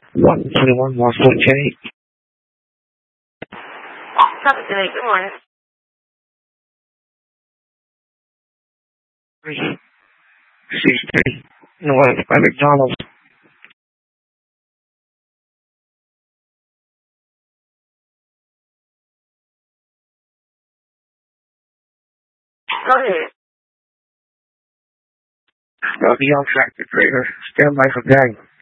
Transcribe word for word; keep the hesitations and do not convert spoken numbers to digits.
one twenty-one North forty-eight. Copy, Jimmy. Good morning. three sixty North by McDonald's. Go ahead. I'll be on track to trader. Stand by for gang.